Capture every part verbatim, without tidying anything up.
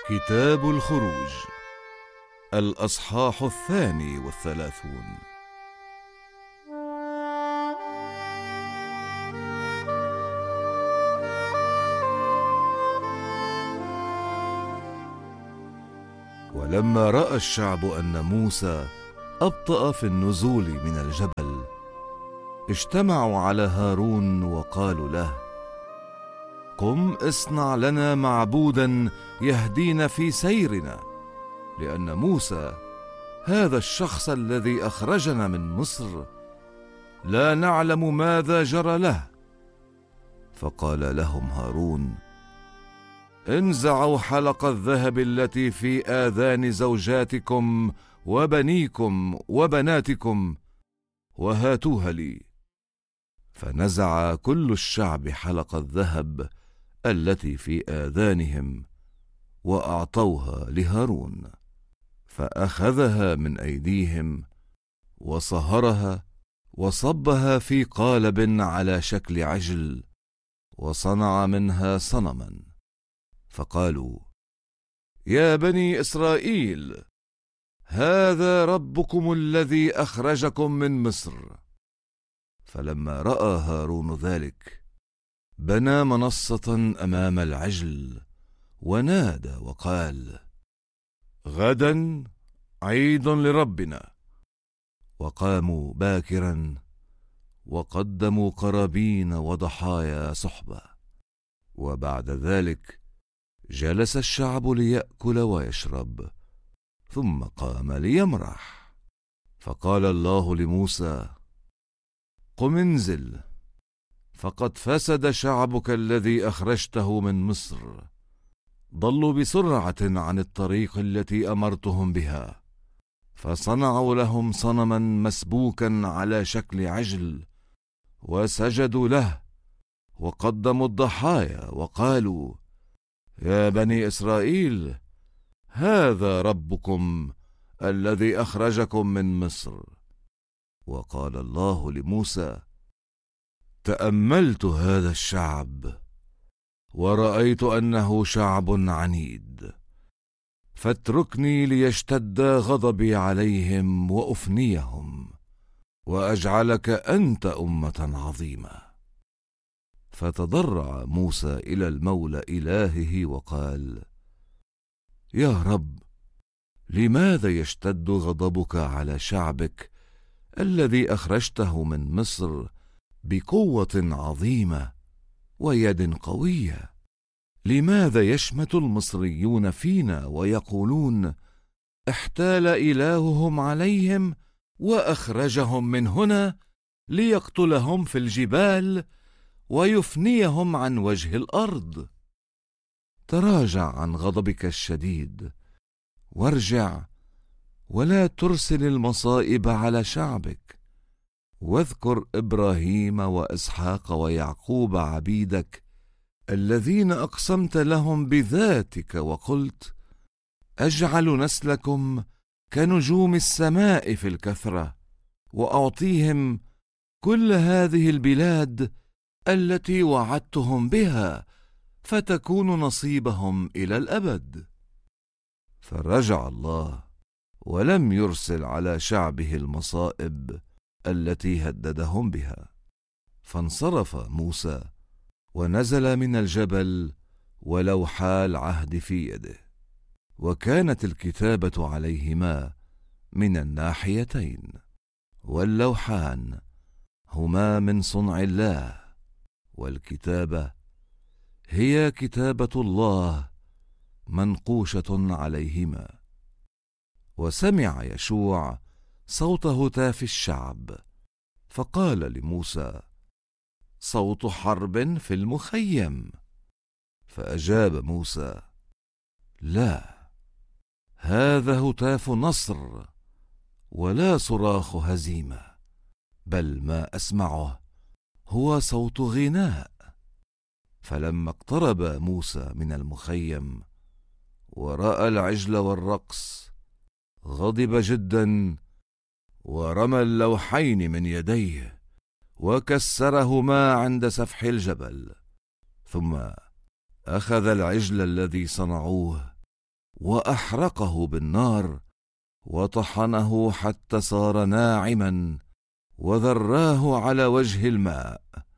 كتاب الخروج، الأصحاح الثاني والثلاثون. ولما رأى الشعب أن موسى أبطأ في النزول من الجبل، اجتمعوا على هارون وقالوا له: قم اصنع لنا معبودا يهدينا في سيرنا، لأن موسى هذا الشخص الذي أخرجنا من مصر لا نعلم ماذا جرى له. فقال لهم هارون: انزعوا حلق الذهب التي في آذان زوجاتكم وبنيكم وبناتكم وهاتوها لي. فنزع كل الشعب حلق الذهب التي في آذانهم وأعطوها لهارون، فأخذها من أيديهم وصهرها وصبها في قالب على شكل عجل، وصنع منها صنما. فقالوا: يا بني إسرائيل، هذا ربكم الذي أخرجكم من مصر. فلما رأى هارون ذلك بنى منصة أمام العجل ونادى وقال: غدا عيد لربنا. وقاموا باكرا وقدموا قرابين وضحايا صحبة. وبعد ذلك جلس الشعب ليأكل ويشرب، ثم قام ليمرح. فقال الله لموسى: قم انزل، فقد فسد شعبك الذي أخرجته من مصر، ضلوا بسرعة عن الطريق التي أمرتهم بها، فصنعوا لهم صنما مسبوكا على شكل عجل، وسجدوا له وقدموا الضحايا وقالوا: يا بني إسرائيل، هذا ربكم الذي أخرجكم من مصر. وقال الله لموسى: تأملت هذا الشعب ورأيت أنه شعب عنيد، فاتركني ليشتد غضبي عليهم وأفنيهم، وأجعلك أنت أمة عظيمة. فتضرع موسى إلى المولى إلهه وقال: يا رب، لماذا يشتد غضبك على شعبك الذي أخرجته من مصر بقوة عظيمة ويد قوية؟ لماذا يشمت المصريون فينا ويقولون: احتال إلههم عليهم وأخرجهم من هنا ليقتلهم في الجبال ويفنيهم عن وجه الأرض؟ تراجع عن غضبك الشديد وارجع، ولا ترسل المصائب على شعبك، واذكر إبراهيم وإسحاق ويعقوب عبيدك الذين أقسمت لهم بذاتك وقلت: أجعل نسلكم كنجوم السماء في الكثرة، وأعطيهم كل هذه البلاد التي وعدتهم بها، فتكون نصيبهم إلى الأبد. فرجع الله ولم يرسل على شعبه المصائب التي هددهم بها. فانصرف موسى ونزل من الجبل ولوحا العهد في يده، وكانت الكتابة عليهما من الناحيتين، واللوحان هما من صنع الله، والكتابة هي كتابة الله منقوشة عليهما. وسمع يشوع صوت هتاف الشعب، فقال لموسى: صوت حرب في المخيم. فأجاب موسى: لا، هذا هتاف نصر ولا صراخ هزيمة، بل ما أسمعه هو صوت غناء. فلما اقترب موسى من المخيم ورأى العجل والرقص، غضب جدا ورمى اللوحين من يديه وكسرهما عند سفح الجبل. ثم أخذ العجل الذي صنعوه وأحرقه بالنار وطحنه حتى صار ناعما وذراه على وجه الماء،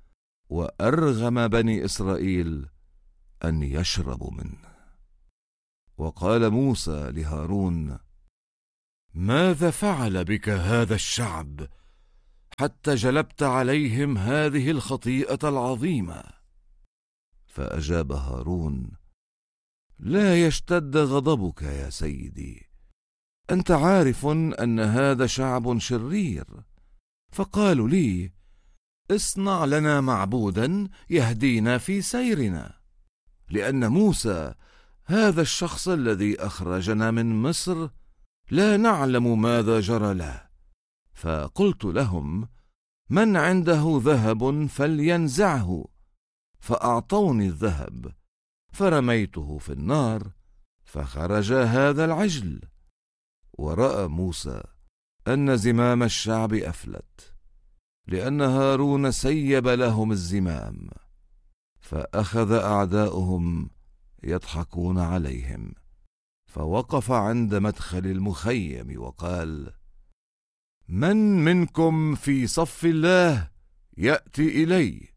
وأرغم بني إسرائيل أن يشربوا منه. وقال موسى لهارون: ماذا فعل بك هذا الشعب حتى جلبت عليهم هذه الخطيئة العظيمة؟ فأجاب هارون: لا يشتد غضبك يا سيدي، أنت عارف أن هذا شعب شرير، فقالوا لي: اصنع لنا معبودا يهدينا في سيرنا، لأن موسى هذا الشخص الذي أخرجنا من مصر لا نعلم ماذا جرى له. فقلت لهم: من عنده ذهب فلينزعه، فأعطوني الذهب فرميته في النار فخرج هذا العجل. ورأى موسى أن زمام الشعب أفلت، لأن هارون سيب لهم الزمام، فأخذ أعداؤهم يضحكون عليهم، فوقف عند مدخل المخيم وقال: من منكم في صف الله يأتي إلي؟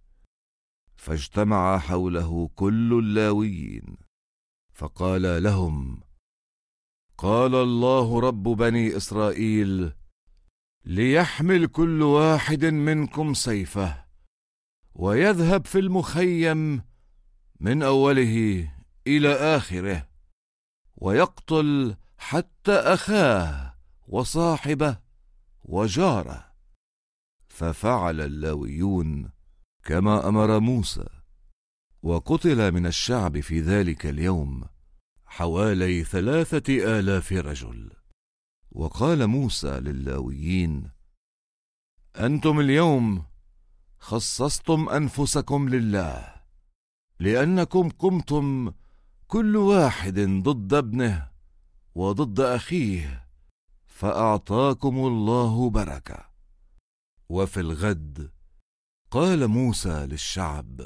فاجتمع حوله كل اللاويين، فقال لهم: قال الله رب بني إسرائيل: ليحمل كل واحد منكم سيفه ويذهب في المخيم من أوله إلى آخره، ويقتل حتى أخاه وصاحبه وجاره. ففعل اللاويون كما أمر موسى، وقتل من الشعب في ذلك اليوم حوالي ثلاثة آلاف رجل. وقال موسى لللاويين: أنتم اليوم خصصتم أنفسكم لله، لأنكم قمتم كل واحد ضد ابنه وضد أخيه، فأعطاكم الله بركة. وفي الغد قال موسى للشعب: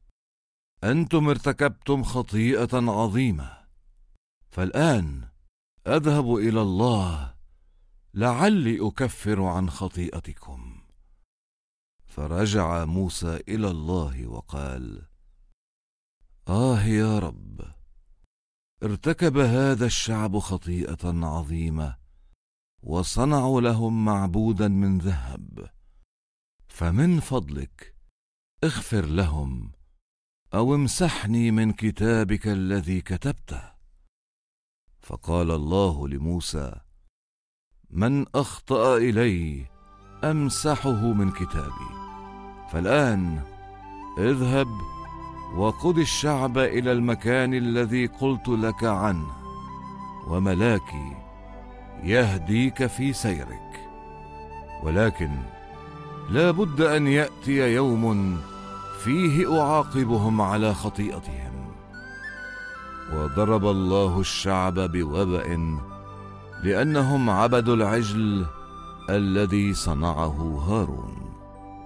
أنتم ارتكبتم خطيئة عظيمة، فالآن أذهب إلى الله لعلي أكفر عن خطيئتكم. فرجع موسى إلى الله وقال: آه يا رب، ارتكب هذا الشعب خطيئة عظيمة، وصنعوا لهم معبودا من ذهب، فمن فضلك اغفر لهم أو امسحني من كتابك الذي كتبته. فقال الله لموسى: من أخطأ إلي أمسحه من كتابي. فالآن اذهب وقد الشعب إلى المكان الذي قلت لك عنه، وملاكي يهديك في سيرك. ولكن لا بد أن يأتي يوم فيه أعاقبهم على خطيئتهم. وضرب الله الشعب بوبأ لأنهم عبدوا العجل الذي صنعه هارون.